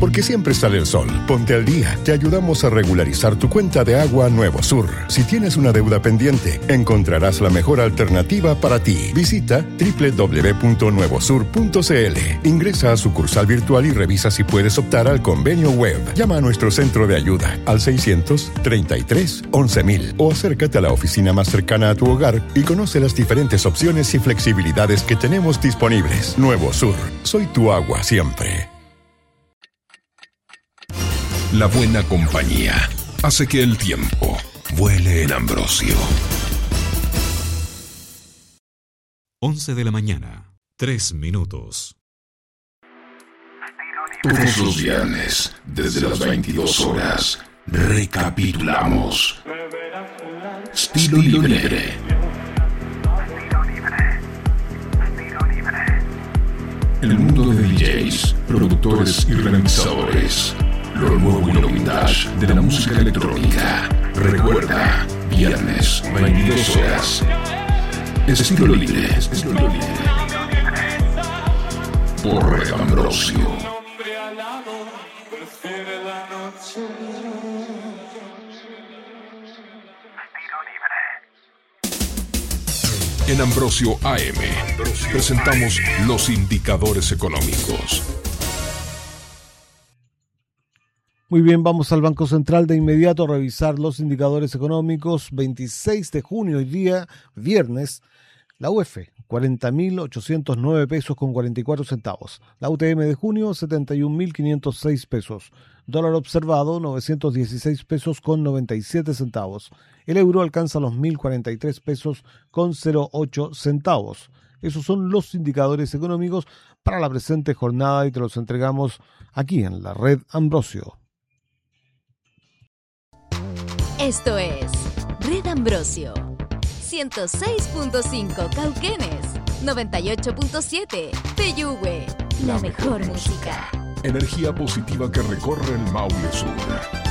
porque siempre sale el sol. Ponte al día. Te ayudamos a regularizar tu cuenta de agua Nuevo Sur. Si tienes una deuda pendiente, encontrarás la mejor alternativa para ti. Visita www.nuevosur.cl. Ingresa a sucursal virtual y revisa si puedes optar al convenio web. Llama a nuestro centro de ayuda al 600-33-11.000 o acércate a la oficina más cercana a tu hogar y conoce las diferentes opciones y flexibilidades que tenemos disponibles. Nuevo Sur. Soy tu agua siempre. La buena compañía hace que el tiempo vuele en Ambrosio. 11 de la mañana, 3 minutos. Todos los viernes, desde las 22 horas, recapitulamos. Estilo libre. El mundo de DJs, productores y remixadores. Lo nuevo y lo vintage de la música electrónica. Recuerda, viernes, 22 horas. Estilo libre. Por Red Ambrosio. En Ambrosio AM presentamos los indicadores económicos. Muy bien, vamos al Banco Central de inmediato a revisar los indicadores económicos. 26 de junio, hoy día, viernes, la UF, 40.809 pesos con 44 centavos. La UTM de junio, 71.506 pesos. Dólar observado, 916 pesos con 97 centavos. El euro alcanza los 1.043 pesos con 08 centavos. Esos son los indicadores económicos para la presente jornada y te los entregamos aquí en la Red Ambrosio. Esto es Red Ambrosio. 106.5 Cauquenes, 98.7 Peyúgue. La mejor música. Energía positiva que recorre el Maule Sur.